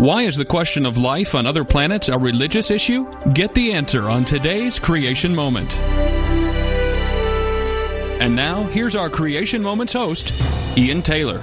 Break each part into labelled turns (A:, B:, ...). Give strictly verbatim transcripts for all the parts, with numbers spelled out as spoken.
A: Why is the question of life on other planets a religious issue? Get the answer on today's Creation Moment. And now, here's our Creation Moments host, Ian Taylor.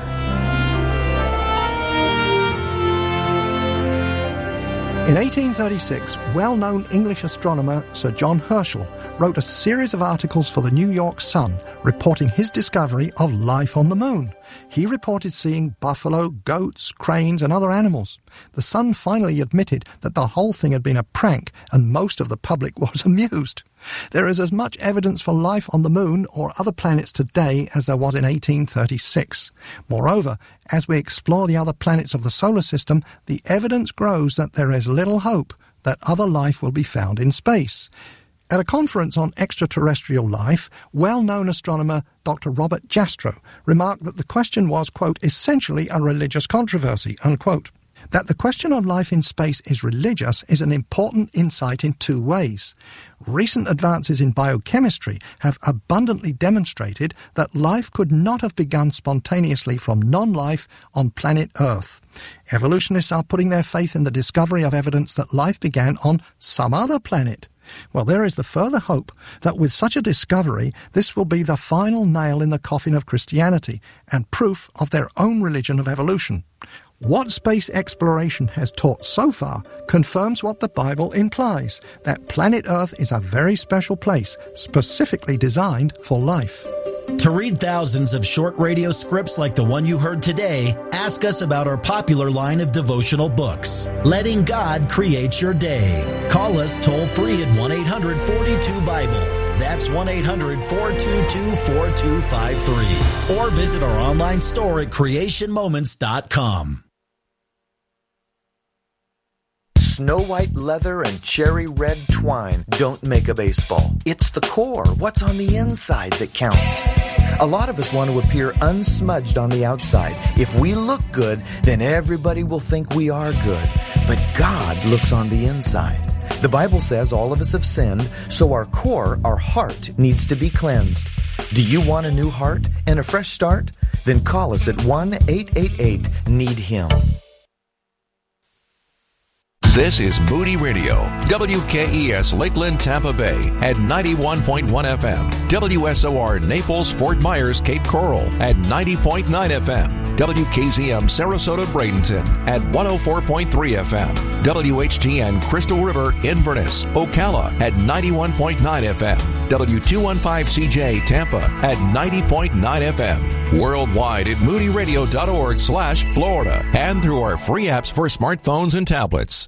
B: In eighteen thirty-six, well-known English astronomer Sir John Herschel wrote a series of articles for the New York Sun reporting his discovery of life on the moon. He reported seeing buffalo, goats, cranes and other animals. The Sun finally admitted that the whole thing had been a prank and most of the public was amused. There is as much evidence for life on the moon or other planets today as there was in eighteen thirty-six. Moreover, as we explore the other planets of the solar system, the evidence grows that there is little hope that other life will be found in space. At a conference on extraterrestrial life, well-known astronomer Doctor Robert Jastrow remarked that the question was, quote, essentially a religious controversy, unquote. That the question on life in space is religious is an important insight in two ways. Recent advances in biochemistry have abundantly demonstrated that life could not have begun spontaneously from non-life on planet Earth. Evolutionists are putting their faith in the discovery of evidence that life began on some other planet. Well, there is the further hope that with such a discovery, this will be the final nail in the coffin of Christianity and proof of their own religion of evolution. What space exploration has taught so far confirms what the Bible implies, that planet Earth is a very special place, specifically designed for life.
C: To read thousands of short radio scripts like the one you heard today, ask us about our popular line of devotional books, Letting God Create Your Day. Call us toll-free at one eight hundred forty-two Bible. That's one eight hundred four two two four two five three. Or visit our online store at creation moments dot com.
D: Snow white leather and cherry red twine don't make a baseball. It's the core, what's on the inside, that counts. A lot of us want to appear unsmudged on the outside. If we look good, then everybody will think we are good. But God looks on the inside. The Bible says all of us have sinned, so our core, our heart, needs to be cleansed. Do you want a new heart and a fresh start? Then call us at one eight eight eight need him.
E: This is Moody Radio, W K E S Lakeland, Tampa Bay at ninety-one point one F M, W S O R Naples, Fort Myers, Cape Coral at ninety point nine F M, W K Z M Sarasota, Bradenton at one oh four point three F M, W H G N Crystal River, Inverness, Ocala at ninety-one point nine F M, W two fifteen C J Tampa at ninety point nine F M, worldwide at moody radio dot org slash Florida, and through our free apps for smartphones and tablets.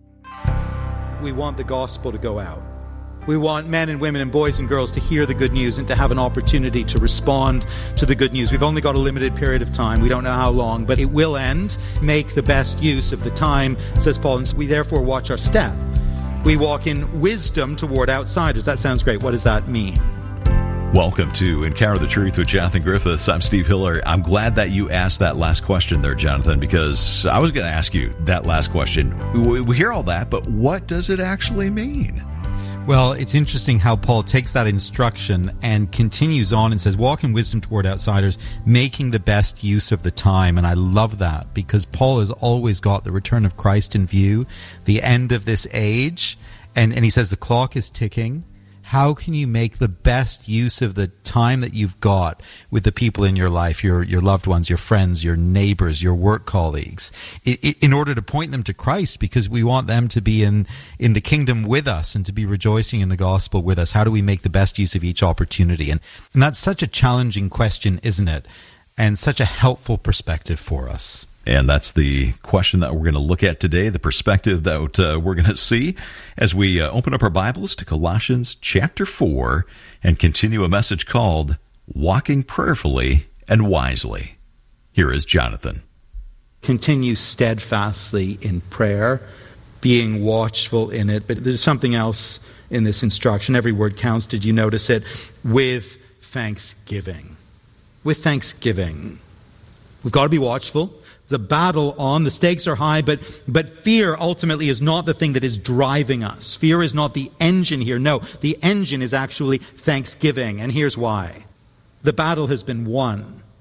F: We want the gospel to go out. We want men and women and boys and girls to hear the good news and to have an opportunity to respond to the good news. We've only got a limited period of time. We don't know how long, but it will end. Make the best use of the time, says Paul. And so we therefore watch our step. We walk in wisdom toward outsiders. That sounds great. What does that mean?
G: Welcome to Encounter the Truth with Jonathan Griffiths. I'm Steve Hiller. I'm glad that you asked that last question there, Jonathan, because I was going to ask you that last question. We, we hear all that, but what does it actually mean?
H: Well, it's interesting how Paul takes that instruction and continues on and says, walk in wisdom toward outsiders, making the best use of the time. And I love that because Paul has always got the return of Christ in view, the end of this age. And, and he says the clock is ticking. How can you make the best use of the time that you've got with the people in your life, your your loved ones, your friends, your neighbors, your work colleagues, in, in order to point them to Christ, because we want them to be in, in the kingdom with us and to be rejoicing in the gospel with us? How do we make the best use of each opportunity? And, and that's such a challenging question, isn't it? And such a helpful perspective for us.
G: And that's the question that we're going to look at today, the perspective that uh, we're going to see as we uh, open up our Bibles to Colossians chapter four and continue a message called Walking Prayerfully and Wisely. Here is Jonathan.
F: Continue steadfastly in prayer, being watchful in it. But there's something else in this instruction. Every word counts. Did you notice it? With thanksgiving. With thanksgiving. We've got to be watchful. The battle on, the stakes are high, but but fear ultimately is not the thing that is driving us. Fear is not the engine here. No, the engine is actually thanksgiving, and here's why. The battle has been won.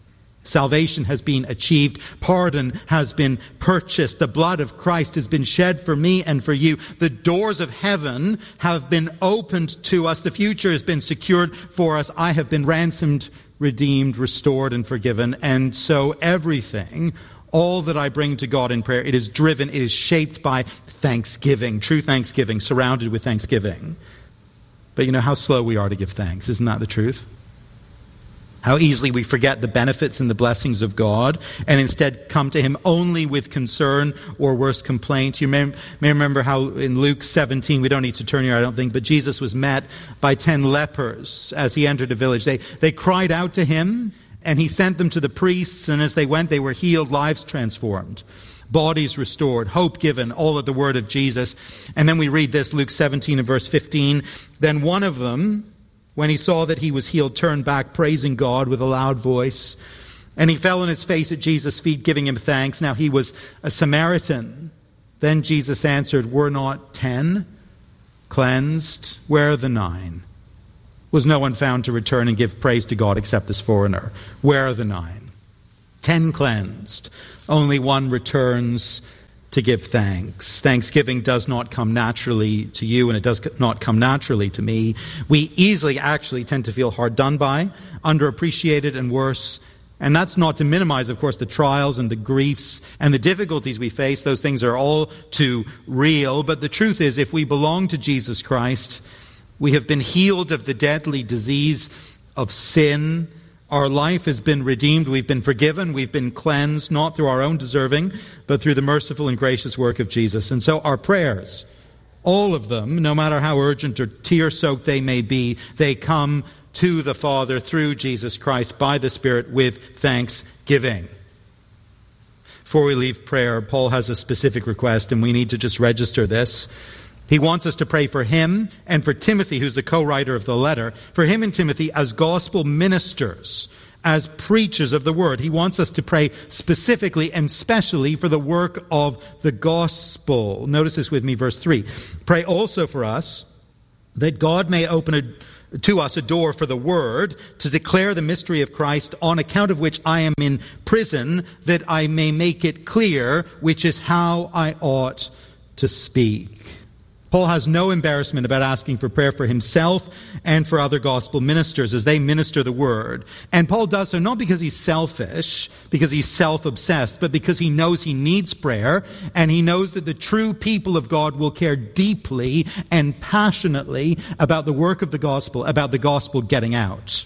F: Salvation has been achieved. Pardon has been purchased. The blood of Christ has been shed for me and for you. The doors of heaven have been opened to us. The future has been secured for us. I have been ransomed, redeemed, restored, and forgiven. And so everything, all that I bring to God in prayer, it is driven, it is shaped by thanksgiving, true thanksgiving, surrounded with thanksgiving. But you know how slow we are to give thanks. Isn't that the truth? How easily we forget the benefits and the blessings of God and instead come to Him only with concern or worse, complaint. You may, may remember how in Luke seventeen, we don't need to turn here, I don't think, but Jesus was met by ten lepers as He entered a village. They, they cried out to Him, and He sent them to the priests, and as they went, they were healed, lives transformed, bodies restored, hope given, all at the word of Jesus. And then we read this, Luke seventeen and verse fifteen. Then one of them, when he saw that he was healed, turned back, praising God with a loud voice. And he fell on his face at Jesus' feet, giving Him thanks. Now he was a Samaritan. Then Jesus answered, were not ten cleansed? Where are the nine? Was no one found to return and give praise to God except this foreigner? Where are the nine? Ten cleansed. Only one returns to give thanks. Thanksgiving does not come naturally to you, and it does not come naturally to me. We easily actually tend to feel hard done by, underappreciated, and worse. And that's not to minimize, of course, the trials and the griefs and the difficulties we face. Those things are all too real. But the truth is, if we belong to Jesus Christ, we have been healed of the deadly disease of sin. Our life has been redeemed. We've been forgiven. We've been cleansed, not through our own deserving, but through the merciful and gracious work of Jesus. And so our prayers, all of them, no matter how urgent or tear-soaked they may be, they come to the Father through Jesus Christ by the Spirit with thanksgiving. Before we leave prayer, Paul has a specific request, and we need to just register this. He wants us to pray for him and for Timothy, who's the co-writer of the letter, for him and Timothy as gospel ministers, as preachers of the word. He wants us to pray specifically and specially for the work of the gospel. Notice this with me, verse three. Pray also for us that God may open a, to us a door for the word to declare the mystery of Christ, on account of which I am in prison, that I may make it clear, which is how I ought to speak. Paul has no embarrassment about asking for prayer for himself and for other gospel ministers as they minister the word. And Paul does so not because he's selfish, because he's self-obsessed, but because he knows he needs prayer, and he knows that the true people of God will care deeply and passionately about the work of the gospel, about the gospel getting out.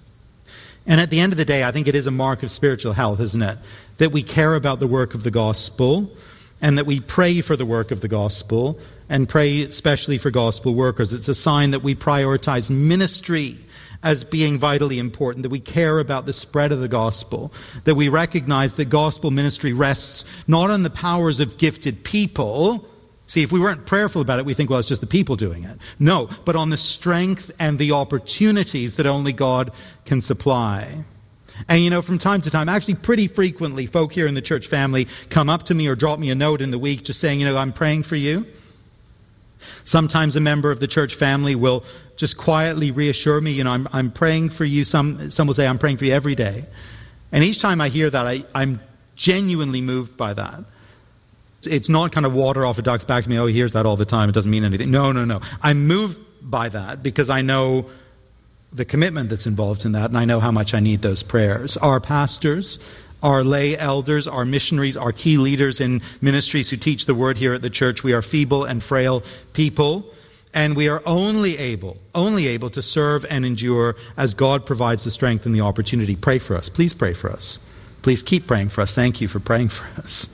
F: And at the end of the day, I think it is a mark of spiritual health, isn't it? That we care about the work of the gospel, and that we pray for the work of the gospel, and pray especially for gospel workers. It's a sign that we prioritize ministry as being vitally important, that we care about the spread of the gospel, that we recognize that gospel ministry rests not on the powers of gifted people. See, if we weren't prayerful about it, we think, well, it's just the people doing it. No, but on the strength and the opportunities that only God can supply. And you know, from time to time, actually pretty frequently, folk here in the church family come up to me or drop me a note in the week just saying, you know, I'm praying for you. Sometimes a member of the church family will just quietly reassure me, you know, I'm, I'm praying for you. Some, some will say, I'm praying for you every day. And each time I hear that, I, I'm genuinely moved by that. It's not kind of water off a duck's back to me, oh, he hears that all the time, it doesn't mean anything. No, no, no. I'm moved by that because I know the commitment that's involved in that, and I know how much I need those prayers. Our pastors, our lay elders, our missionaries, our key leaders in ministries who teach the word here at the church, we are feeble and frail people, and we are only able, only able to serve and endure as God provides the strength and the opportunity. Pray for us. Please pray for us. Please keep praying for us. Thank you for praying for us.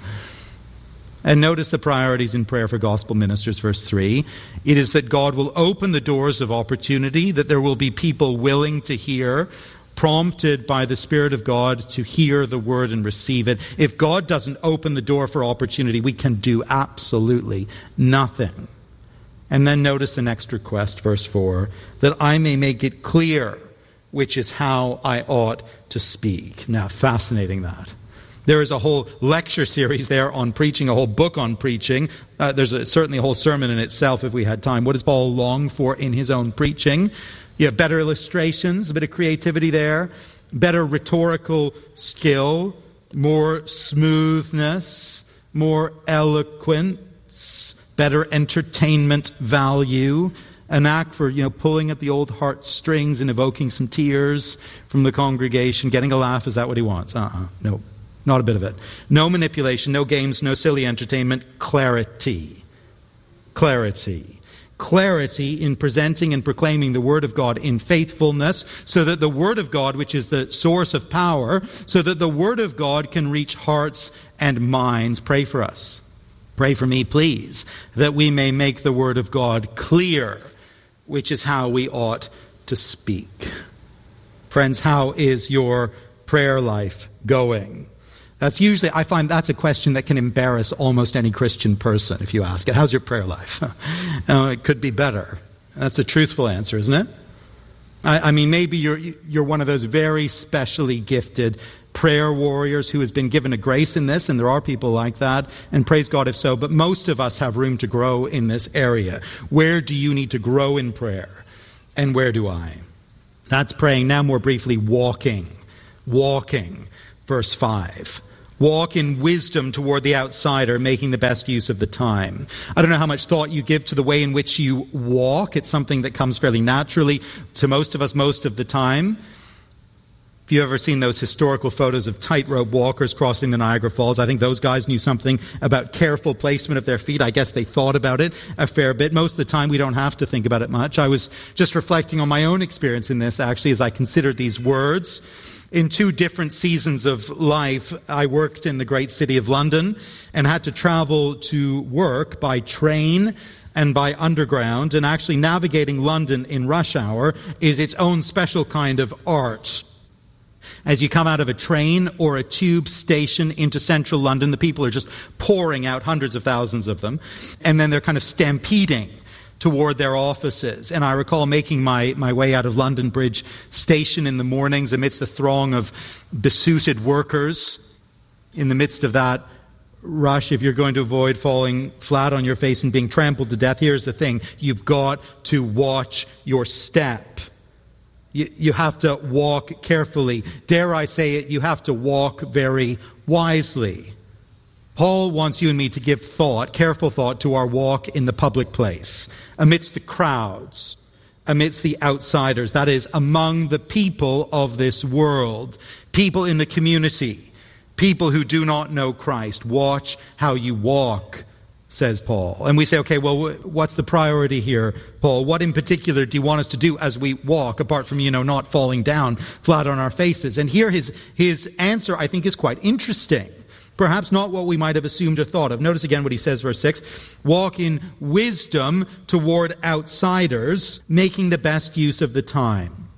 F: And notice the priorities in prayer for gospel ministers, verse three. It is that God will open the doors of opportunity, that there will be people willing to hear, prompted by the Spirit of God to hear the word and receive it. If God doesn't open the door for opportunity, we can do absolutely nothing. And then notice the next request, verse four, that I may make it clear, which is how I ought to speak. Now, fascinating that. There is a whole lecture series there on preaching, a whole book on preaching. Uh, there's a, certainly a whole sermon in itself if we had time. What does Paul long for in his own preaching? You have better illustrations, a bit of creativity there. better rhetorical skill, more smoothness, more eloquence, better entertainment value, a knack for, you know, pulling at the old heartstrings and evoking some tears from the congregation, getting a laugh. Is that what he wants? Uh-uh. No, not a bit of it. No manipulation, no games, no silly entertainment. Clarity. Clarity. Clarity in presenting and proclaiming the Word of God in faithfulness, so that the Word of God, which is the source of power, so that the Word of God can reach hearts and minds. Pray for us. Pray for me, please, that we may make the Word of God clear, which is how we ought to speak. Friends, how is your prayer life going? That's usually, I find that's a question that can embarrass almost any Christian person if you ask it. How's your prayer life? Oh, it could be better. That's the truthful answer, isn't it? I, I mean, maybe you're you're one of those very specially gifted prayer warriors who has been given a grace in this, and there are people like that, and praise God if so, but most of us have room to grow in this area. Where do you need to grow in prayer? And where do I? That's praying. Now more briefly, walking. Walking. Verse five. Walk in wisdom toward the outsider, making the best use of the time. I don't know how much thought you give to the way in which you walk. It's something that comes fairly naturally to most of us most of the time. If you've ever seen those historical photos of tightrope walkers crossing the Niagara Falls, I think those guys knew something about careful placement of their feet. I guess they thought about it a fair bit. Most of the time, we don't have to think about it much. I was just reflecting on my own experience in this, actually, as I considered these words. In two different seasons of life, I worked in the great city of London and had to travel to work by train and by underground. And actually navigating London in rush hour is its own special kind of art. As you come out of a train or a tube station into central London, the people are just pouring out, hundreds of thousands of them, and then they're kind of stampeding toward their offices. And I recall making my, my way out of London Bridge Station in the mornings amidst the throng of besuited workers. In the midst of that rush, if you're going to avoid falling flat on your face and being trampled to death, here's the thing. You've got to watch your step. You, you have to walk carefully. Dare I say it, you have to walk very wisely. Paul wants you and me to give thought, careful thought, to our walk in the public place, amidst the crowds, amidst the outsiders, that is, among the people of this world, people in the community, people who do not know Christ. Watch how you walk, says Paul. And we say, okay, well, what's the priority here, Paul? What in particular do you want us to do as we walk, apart from, you know, not falling down flat on our faces? And here his, his answer, I think, is quite interesting. Perhaps not what we might have assumed or thought of. Notice again what he says, verse six. Walk in wisdom toward outsiders, making the best use of the time.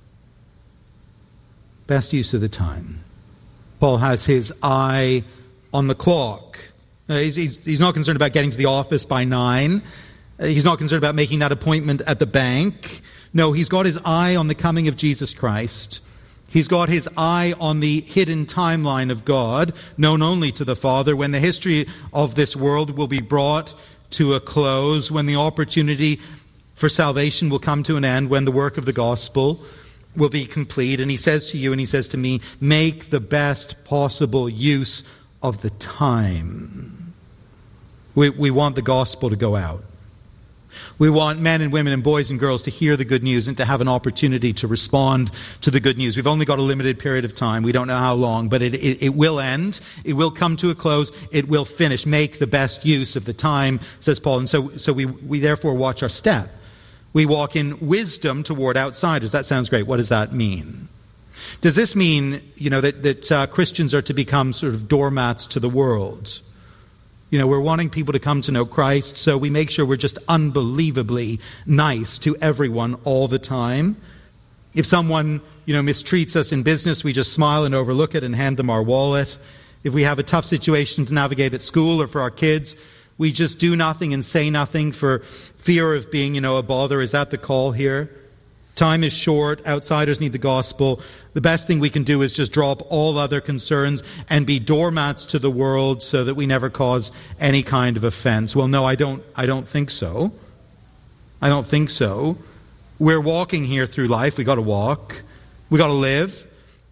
F: Best use of the time. Paul has his eye on the clock. Uh, he's, he's, he's not concerned about getting to the office by nine. Uh, he's not concerned about making that appointment at the bank. No, he's got his eye on the coming of Jesus Christ. He's got his eye on the hidden timeline of God, known only to the Father, when the history of this world will be brought to a close, when the opportunity for salvation will come to an end, when the work of the gospel will be complete. And he says to you and he says to me, make the best possible use of the time. We, we want the gospel to go out. We want men and women and boys and girls to hear the good news and to have an opportunity to respond to the good news. We've only got a limited period of time. We don't know how long, but it, it, it will end. It will come to a close. It will finish. Make the best use of the time, says Paul. And so, so we, we therefore watch our step. We walk in wisdom toward outsiders. That sounds great. What does that mean? Does this mean, you know, that, that uh, Christians are to become sort of doormats to the world? You know, we're wanting people to come to know Christ, so we make sure we're just unbelievably nice to everyone all the time. If someone, you know, mistreats us in business, we just smile and overlook it and hand them our wallet. If we have a tough situation to navigate at school or for our kids, we just do nothing and say nothing for fear of being, you know, a bother. Is that the call here? Time is short. Outsiders need the gospel. The best thing we can do is just drop all other concerns and be doormats to the world so that we never cause any kind of offense. Well, no, I don't, I don't think so. I don't think so. We're walking here through life. We got to walk. We got to live.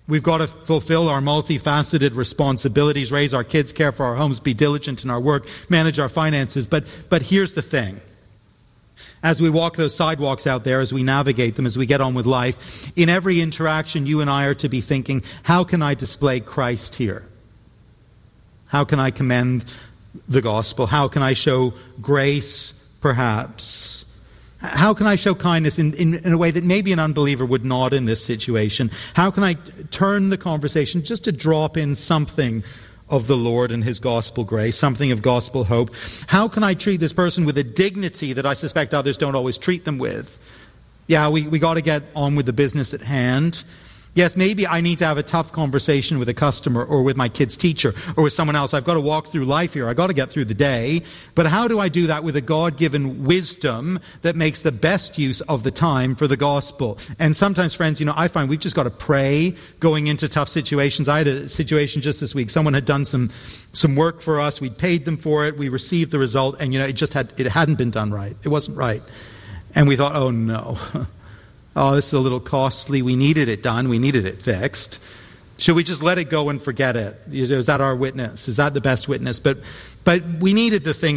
F: We've got to fulfill our multifaceted responsibilities, raise our kids, care for our homes, be diligent in our work, manage our finances. But but here's the thing. As we walk those sidewalks out there, as we navigate them, as we get on with life, in every interaction you and I are to be thinking, how can I display Christ here? How can I commend the gospel? How can I show grace, perhaps? How can I show kindness in, in, in a way that maybe an unbeliever would not in this situation? How can I turn the conversation just to drop in something of the Lord and his gospel grace, something of gospel hope? How can I treat this person with a dignity that I suspect others don't always treat them with? Yeah, we, we got to get on with the business at hand. Yes, maybe I need to have a tough conversation with a customer or with my kid's teacher or with someone else. I've got to walk through life here. I've got to get through the day. But how do I do that with a God-given wisdom that makes the best use of the time for the gospel? And sometimes, friends, you know, I find we've just got to pray going into tough situations. I had a situation just this week. Someone had done some some work for us. We'd paid them for it. We received the result. And, you know, it just had it hadn't been done right. It wasn't right. And we thought, oh, no. Oh, this is a little costly. We needed it done. We needed it fixed. Should we just let it go and forget it? Is that our witness? Is that the best witness? But but we needed the thing